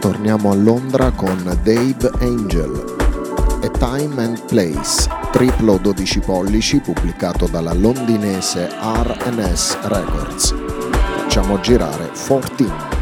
torniamo a Londra con Dave Angel e Time and Place, triplo 12 pollici pubblicato dalla londinese R&S Records. Facciamo girare 14.